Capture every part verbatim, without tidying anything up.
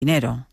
dinero.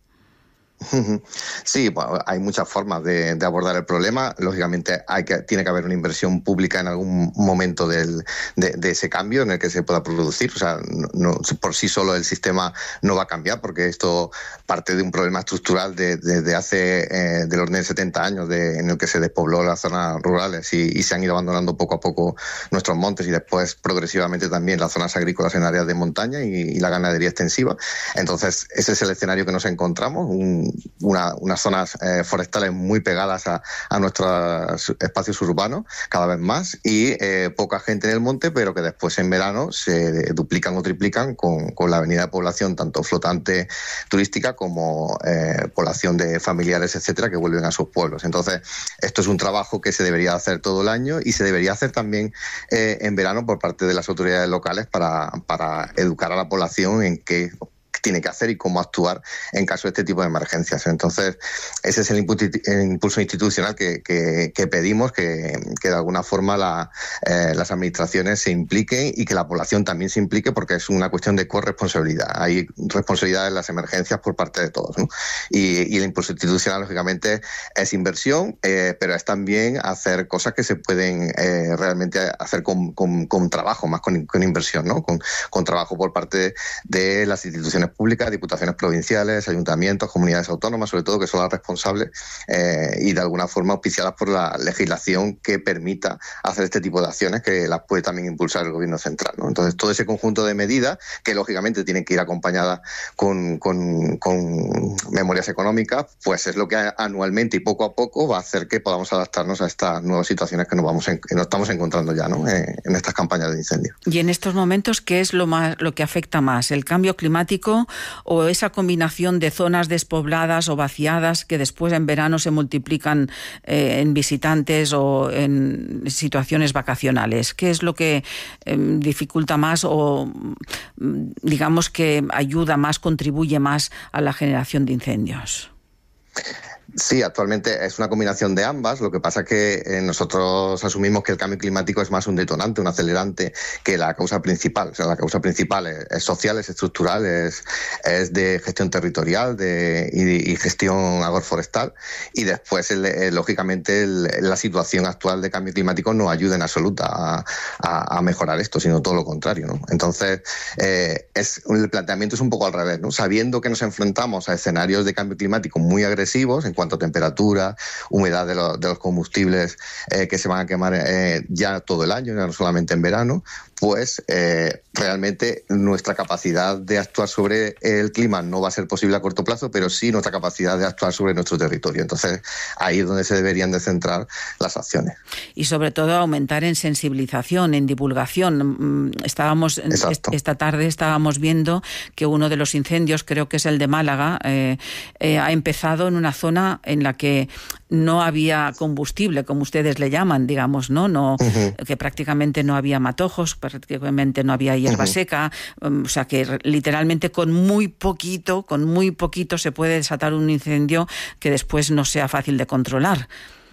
Sí, bueno, hay muchas formas de, de abordar el problema. Lógicamente hay que, tiene que haber una inversión pública en algún momento del, de, de ese cambio en el que se pueda producir. O sea, no, no, por sí solo el sistema no va a cambiar, porque esto parte de un problema estructural desde de, de hace eh, del orden de setenta años, de, en el que se despobló las zonas rurales y, y se han ido abandonando poco a poco nuestros montes y después progresivamente también las zonas agrícolas en áreas de montaña y, y la ganadería extensiva. Entonces ese es el escenario que nos encontramos, un Una, unas zonas eh, forestales muy pegadas a, a nuestros espacios urbanos, cada vez más, y eh, poca gente en el monte, pero que después en verano se duplican o triplican con, con la venida de población, tanto flotante turística como eh, población de familiares, etcétera, que vuelven a sus pueblos. Entonces, esto es un trabajo que se debería hacer todo el año y se debería hacer también eh, en verano por parte de las autoridades locales para, para educar a la población en qué tiene que hacer y cómo actuar en caso de este tipo de emergencias. Entonces, ese es el, el impulso institucional que, que, que pedimos, que, que de alguna forma la, eh, las administraciones se impliquen y que la población también se implique, porque es una cuestión de corresponsabilidad. Hay responsabilidad en las emergencias por parte de todos, ¿no? Y, y el impulso institucional, lógicamente, es inversión, eh, pero es también hacer cosas que se pueden eh, realmente hacer con, con, con trabajo, más con, con inversión, ¿no? Con, con trabajo por parte de las instituciones públicas, diputaciones provinciales, ayuntamientos, comunidades autónomas, sobre todo, que son las responsables eh, y de alguna forma auspiciadas por la legislación que permita hacer este tipo de acciones, que las puede también impulsar el gobierno central, ¿no? Entonces, todo ese conjunto de medidas, que lógicamente tienen que ir acompañadas con, con, con memorias económicas, pues es lo que anualmente y poco a poco va a hacer que podamos adaptarnos a estas nuevas situaciones que nos vamos en, que nos estamos encontrando ya, ¿no? en, en estas campañas de incendio. Y en estos momentos, ¿qué es lo más lo que afecta más? ¿El cambio climático o esa combinación de zonas despobladas o vaciadas que después en verano se multiplican eh, en visitantes o en situaciones vacacionales? ¿Qué es lo que eh, dificulta más o digamos que ayuda más, contribuye más a la generación de incendios? Sí, actualmente es una combinación de ambas. Lo que pasa es que eh, nosotros asumimos que el cambio climático es más un detonante, un acelerante, que la causa principal. O sea, la causa principal es, es social, es estructural, es, es de gestión territorial de, y, y gestión agroforestal. Y después, el, el, lógicamente, el, la situación actual de cambio climático no ayuda en absoluta a, a, a mejorar esto, sino todo lo contrario, ¿no? Entonces, eh, es, el planteamiento es un poco al revés, ¿no? Sabiendo que nos enfrentamos a escenarios de cambio climático muy agresivos en cuanto a temperatura, humedad de, lo, de los combustibles eh, que se van a quemar eh, ya todo el año, no solamente en verano, pues eh, realmente nuestra capacidad de actuar sobre el clima no va a ser posible a corto plazo, pero sí nuestra capacidad de actuar sobre nuestro territorio. Entonces, ahí es donde se deberían de centrar las acciones. Y sobre todo aumentar en sensibilización, en divulgación. Estábamos Exacto. Esta tarde estábamos viendo que uno de los incendios, creo que es el de Málaga, eh, eh, ha empezado en una zona en la que no había combustible, como ustedes le llaman, digamos, ¿no? no uh-huh. Que prácticamente no había matojos, prácticamente no había hierba uh-huh. seca, um, o sea que literalmente con muy poquito, con muy poquito se puede desatar un incendio que después no sea fácil de controlar.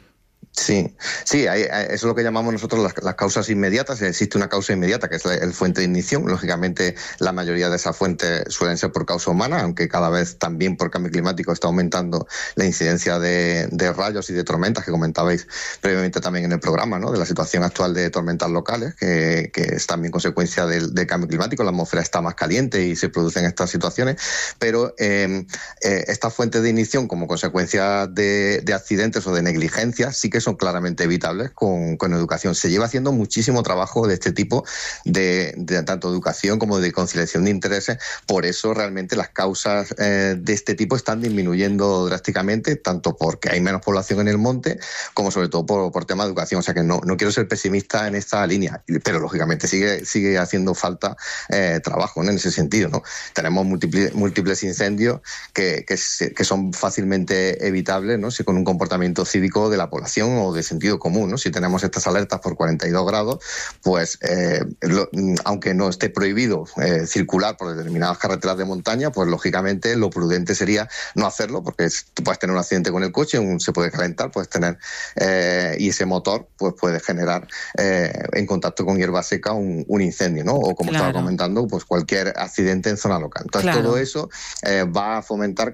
Sí, sí, hay, hay, eso es lo que llamamos nosotros las, las causas inmediatas. Existe una causa inmediata que es la, el fuente de ignición. Lógicamente, la mayoría de esas fuentes suelen ser por causa humana, aunque cada vez también por cambio climático está aumentando la incidencia de, de rayos y de tormentas que comentabais previamente también en el programa, ¿no? De la situación actual de tormentas locales, que, que es también consecuencia del, del cambio climático. La atmósfera está más caliente y se producen estas situaciones, pero eh, eh, estas fuentes de ignición como consecuencia de, de accidentes o de negligencia sí que son claramente evitables con, con educación. Se lleva haciendo muchísimo trabajo de este tipo, de, de tanto educación como de conciliación de intereses. Por eso realmente las causas eh, de este tipo están disminuyendo drásticamente, tanto porque hay menos población en el monte, como sobre todo por, por tema de educación. O sea que no, no quiero ser pesimista en esta línea, pero lógicamente sigue, sigue haciendo falta eh, trabajo, ¿no? En ese sentido, ¿no? Tenemos múltiples, múltiples incendios que, que, que son fácilmente evitables, ¿no? Si con un comportamiento cívico de la población o de sentido común, ¿no? Si tenemos estas alertas por cuarenta y dos grados, pues eh, lo, aunque no esté prohibido eh, circular por determinadas carreteras de montaña, pues lógicamente lo prudente sería no hacerlo, porque es, tú puedes tener un accidente con el coche, un, se puede calentar, puedes tener eh, y ese motor pues puede generar eh, en contacto con hierba seca un, un incendio, ¿no? O como claro. estaba comentando, pues cualquier accidente en zona local. Entonces claro. todo eso eh, va a fomentar